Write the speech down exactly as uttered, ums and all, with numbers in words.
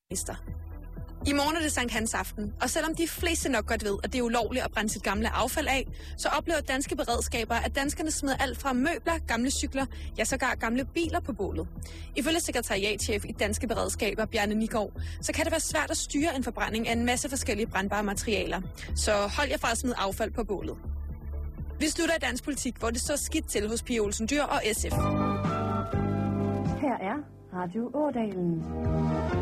I morgen er det Sankt Hans aften, og selvom de fleste nok godt ved, at det er ulovligt at brænde sit gamle affald af, så oplever danske beredskaber, at danskerne smider alt fra møbler, gamle cykler, ja sågar gamle biler på bålet. Ifølge sekretariatschef i Danske Beredskaber, Bjarne Nigård, så kan det være svært at styre en forbrænding af en masse forskellige brændbare materialer. Så hold jer fra at smide affald på bålet. Vi slutter i dansk politik, hvor det står skidt til hos Pia Olsen Dyhr og S F. Her er Radio Ådalen.